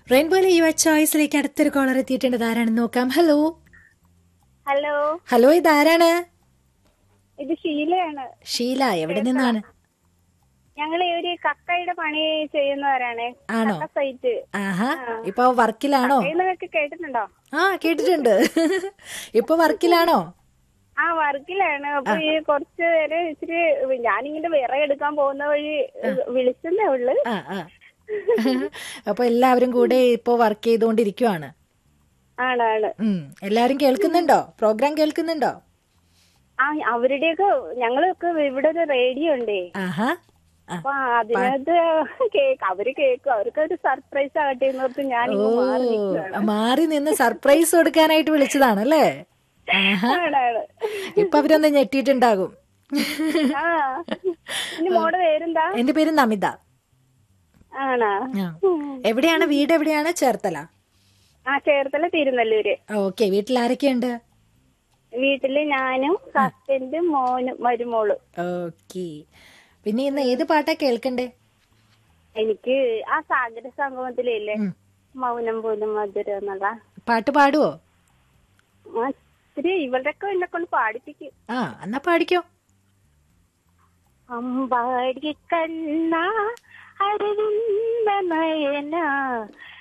റെയിൻബോയിലെ യുവ ചോയ്സിലേക്ക് അടുത്തൊരു കോളർ എത്തിയിട്ടുണ്ട്. ആരാണെന്ന് നോക്കാം. ഹലോ ഹലോ ഹലോ, ഇതാരാണ്? ഇത് ഷീലയാണ്. ഷീല, എവിടെ നിന്നാണ്? ഞങ്ങള് ഒരു കക്കയുടെ പണി ചെയ്യുന്നവരാണ്. ആണോ? കക്ക സൈറ്റ്. ആഹാ, ഇപ്പൊ വർക്കിലാണോ? കക്കയെന്നൊക്കെ കേട്ടിട്ടുണ്ടോ? ആ, കേട്ടിട്ടുണ്ട്. ഇപ്പൊ വർക്കിലാണോ? ആ, വർക്കിലാണ്. അപ്പൊ ഈ കുറച്ച് നേരം ഇച്ചിരി ഞാനിങ്ങനെ വിറക് എടുക്കാൻ പോകുന്ന വഴി വിളിച്ചതേ ഉള്ളു. ആ ആ അപ്പൊ എല്ലാവരും കൂടെ ഇപ്പൊ വർക്ക് ചെയ്തുകൊണ്ടിരിക്കുവാണ്. ആണ്. എല്ലാരും കേൾക്കുന്നുണ്ടോ? പ്രോഗ്രാം കേൾക്കുന്നുണ്ടോ? ആ, അവരുടെയൊക്കെ ഞങ്ങളൊക്കെ ഇവിടെ ഒരു റേഡിയോ ഉണ്ടേ. ആഹാ. അപ്പൊ അതിനകത്ത് അവര് കേൾക്കും. അവർക്ക് ഒരു സർപ്രൈസ് ആകട്ടെ എന്നോർത്ത് ഞാൻ മാറി നിൽക്കുകയാണ്. മാറി നിന്ന് സർപ്രൈസ് കൊടുക്കാനായിട്ട് വിളിച്ചതാണല്ലേ? ആഹാ. ഇപ്പൊ അവരൊന്ന് ഞെട്ടിയിട്ടുണ്ടാകും. ആ, ഇനി മോടെ പേരെന്താ? എന്റെ പേര് നമിത. ആണാ? എവിടെയാണ് വീട്? എവിടെയാണ്? ചേർത്തല. ആ, ചേർത്തല തിരുനെല്ലൂര്. ഓക്കെ. വീട്ടിൽ ആരൊക്കെയുണ്ട്? വീട്ടില് ഞാനും ഹസ്ബൻഡും മോനും മരുമോള്. ഓക്കെ. പിന്നെ ഇന്ന് ഏത് പാട്ടാ കേൾക്കണ്ടേ? എനിക്ക് ആ സാഗര സംഗമത്തിലല്ലേ മൗനം പോലും മധുരം എന്നുള്ള പാട്ട് പാടുവോ? ഇത്തിരി ഇവരുടെയൊക്കെ എന്നെ കൊണ്ട് പാടിപ്പിക്കും. ആ, എന്നാ പാടിക്കോ. അമ്പാടി കണ്ണ അരവിന്ദ നയന